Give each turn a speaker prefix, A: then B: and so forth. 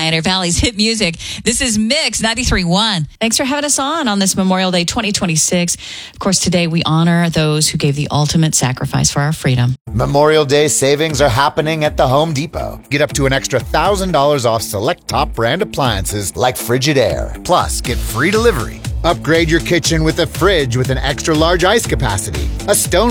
A: Pioneer Valley's hit music. This is Mix 93.1. Thanks for having us on this Memorial Day 2026. Of course, today we honor those who gave the ultimate sacrifice for our freedom.
B: Memorial Day savings are happening at the Home Depot. Get up to an extra $1,000 off select top brand appliances like Frigidaire. Plus, get free delivery. Upgrade your kitchen with a fridge with an extra large ice capacity, a stone